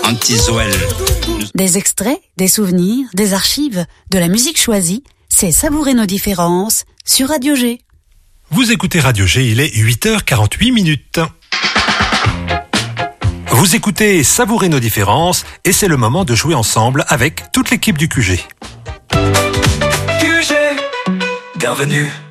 un petit Zoël. Des extraits, des souvenirs, des archives, de la musique choisie, c'est savourer nos différences sur Radio G. Vous écoutez Radio G, il est 8h48. Vous écoutez Savourer nos différences et c'est le moment de jouer ensemble avec toute l'équipe du QG. QG, bienvenue.